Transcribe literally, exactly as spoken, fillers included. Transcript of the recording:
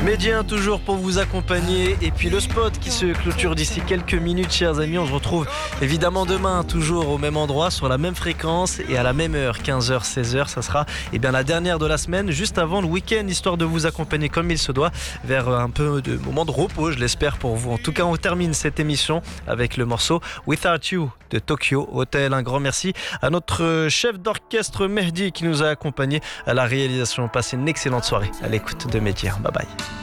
Médien toujours pour vous accompagner et puis le spot qui se clôture d'ici quelques minutes, chers amis. On se retrouve évidemment demain toujours au même endroit, sur la même fréquence et à la même heure, quinze heures seize heures. Ça sera eh bien, la dernière de la semaine, juste avant le week-end, histoire de vous accompagner comme il se doit vers un peu de moment de repos, je l'espère pour vous. En tout cas, on termine cette émission avec le morceau Without You de Tokyo Hotel. Un grand merci à notre chef d'orchestre Mehdi qui nous a accompagnés à la réalisation. Passez une excellente soirée à l'écoute de Médien. Bye bye.